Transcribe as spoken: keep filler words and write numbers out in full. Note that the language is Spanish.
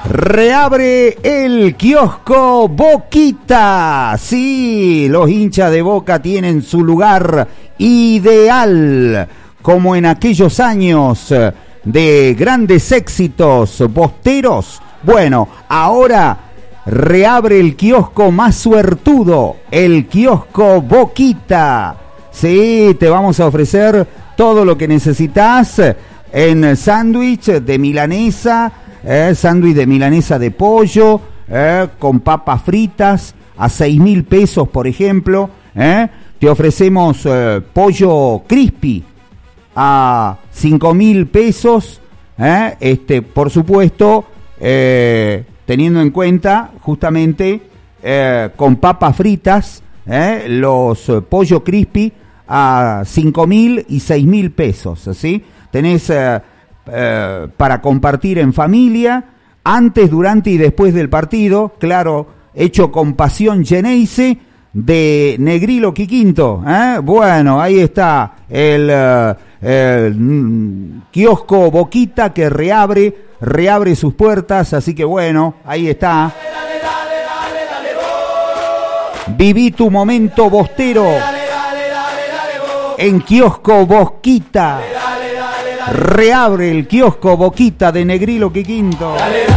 Reabre el kiosco Boquita. Sí, los hinchas de Boca tienen su lugar ideal, como en aquellos años de grandes éxitos bosteros. Bueno, ahora reabre el kiosco más suertudo, el kiosco Boquita. Sí, te vamos a ofrecer todo lo que necesitas en sándwich de milanesa, eh, sándwich de milanesa de pollo, eh, con papas fritas a seis mil pesos, por ejemplo. Eh. Te ofrecemos eh, pollo crispy a cinco mil pesos, eh, este, por supuesto, eh, teniendo en cuenta justamente eh, con papas fritas, eh, los eh, pollo crispy a cinco mil y seis mil pesos, ¿sí? Tenés eh, eh, para compartir en familia, antes, durante y después del partido, claro, hecho con pasión Geneise de Negrilo Quiquinto, ¿eh? Bueno, ahí está el, uh, el mm, kiosco Boquita que reabre, reabre sus puertas, así que bueno, ahí está. Dale, dale, dale, dale, dale, viví tu momento bostero dale, dale, dale, dale, en kiosco Boquita. Dale, dale, dale, dale. Reabre el kiosco Boquita de Negrilo Quiquinto. Dale, dale.